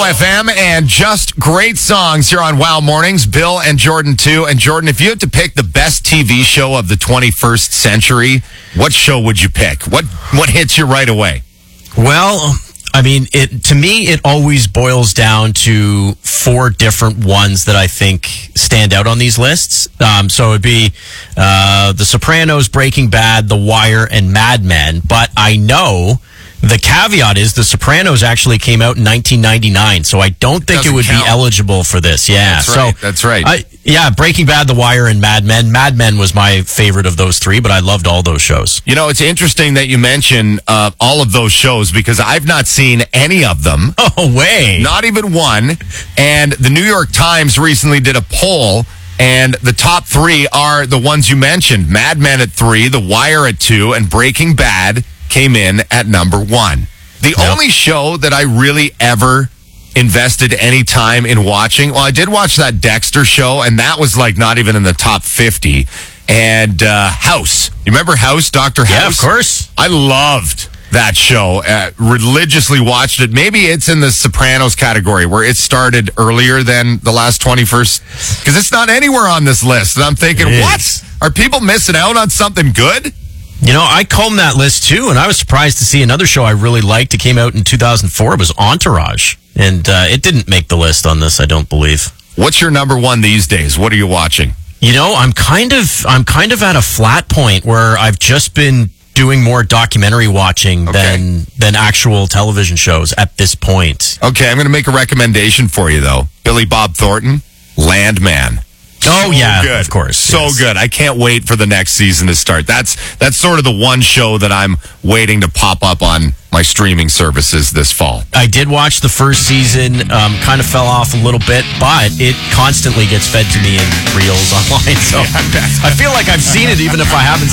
Wow FM and just great songs here on Wow Mornings. Bill and Jordan, too. And Jordan, if you had to pick the best TV show of the 21st century, what show would you pick? What hits you right away? Well, I mean, to me, it always boils down to 4 different ones that I think stand out on these lists. So it'd be The Sopranos, Breaking Bad, The Wire, and Mad Men. But I know the caveat is The Sopranos actually came out in 1999, so I don't think it would be eligible for this. Yeah, that's right. Breaking Bad, The Wire, and Mad Men. Mad Men was my favorite of those 3, but I loved all those shows. You know, it's interesting that you mention all of those shows because I've not seen any of them. Oh, way. Not even one. And the New York Times recently did a poll, and the top 3 are the ones you mentioned. Mad Men at 3, The Wire at 2, and Breaking Bad came in at number 1. The only show that I really ever invested any time in watching, well, I did watch that Dexter show, and that was like not even in the top 50. And House. You remember House, Dr. House? Yeah, of course. I loved that show. Religiously watched it. Maybe it's in the Sopranos category where it started earlier than the last 21st, because it's not anywhere on this list. And I'm thinking, what? Are people missing out on something good? You know, I combed that list too, and I was surprised to see another show I really liked. It came out in 2004. It was Entourage, and it didn't make the list on this, I don't believe. What's your number 1 these days? What are you watching? You know, I'm kind of at a flat point where I've just been doing more documentary watching than actual television shows at this point. Okay, I'm going to make a recommendation for you, though. Billy Bob Thornton, Landman. Oh, yeah, good. Of course. So good. I can't wait for the next season to start. That's sort of the one show that I'm waiting to pop up on my streaming services this fall. I did watch the first season, kind of fell off a little bit, but it constantly gets fed to me in reels online. So I feel like I've seen it even if I haven't